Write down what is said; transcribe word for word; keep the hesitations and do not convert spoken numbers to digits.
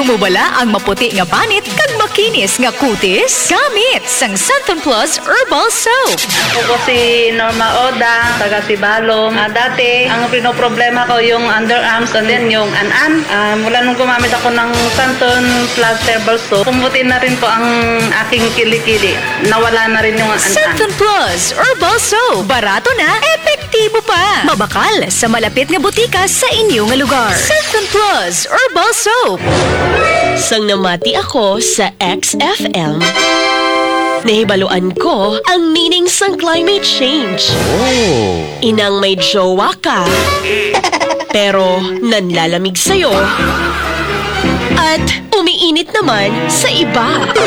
Gumubala ang maputi nga banit kag makinis nga kutis? Gamit sang Santon Plus Herbal Soap. Ako po si Norma Oda, taga Sibalom. Uh, dati, ang pinoproblema ko yung underarms and then yung an-an. Uh, mula nung gumamit ako ng Santon Plus Herbal Soap, pumuti na rin po ang aking kilikili. Nawala na rin yung an-an. Santon Plus Herbal Soap. Barato na, epektibo pa. Mabakal sa malapit nga butika sa inyo nga lugar. Santon Plus Herbal Soap. Sang namati ako sa X F M, nahibaluan ko ang meaning sang climate change. Oh. Inang may jowa ka, pero nanlalamig sa'yo, at umiinit naman sa iba.